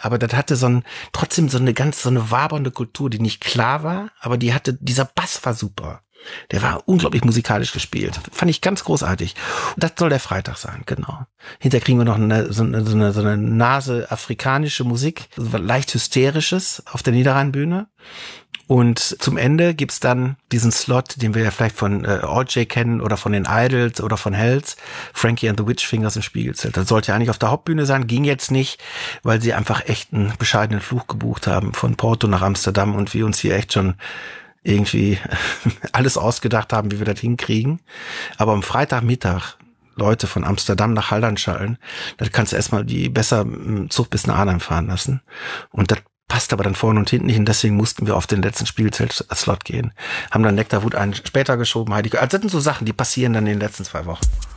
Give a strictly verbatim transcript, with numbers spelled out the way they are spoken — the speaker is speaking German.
aber das hatte so ein, trotzdem so eine ganz, so eine wabernde Kultur, die nicht klar war, aber die hatte, dieser Bass war super. Der war unglaublich musikalisch gespielt. Fand ich ganz großartig. Und das soll der Freitag sein, genau. Hinterher kriegen wir noch eine, so, eine, so, eine, so eine Nase afrikanische Musik, so was leicht Hysterisches auf der Niederrheinbühne. Und zum Ende gibt's dann diesen Slot, den wir ja vielleicht von äh, O J kennen oder von den Idols oder von Hells, Frankie and the Witchfingers im Spiegelzelt. Das sollte ja eigentlich auf der Hauptbühne sein, ging jetzt nicht, weil sie einfach echt einen bescheidenen Flug gebucht haben von Porto nach Amsterdam und wir uns hier echt schon irgendwie alles ausgedacht haben, wie wir das hinkriegen. Aber am Freitagmittag Leute von Amsterdam nach Halland schallen, da kannst du erstmal die besser im Zug bis nach Arnhem fahren lassen. Und das passt aber dann vorne und hinten nicht und deswegen mussten wir auf den letzten Spielzelt-Slot gehen. Haben dann Nektarwut einen später geschoben. Heidi. Also das sind so Sachen, die passieren dann in den letzten zwei Wochen.